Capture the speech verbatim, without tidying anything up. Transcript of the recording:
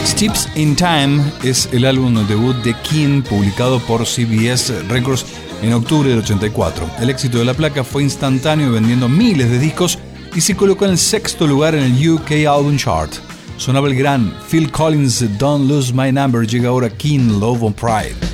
Steps in Time es el álbum debut de Keane, publicado por C B S Records en octubre del ochenta y cuatro. El éxito de la placa fue instantáneo, vendiendo miles de discos, y se colocó en el sexto lugar en el U K Album Chart. Sonaba el gran Phil Collins, Don't Lose My Number. Llega ahora Keane, Love and Pride.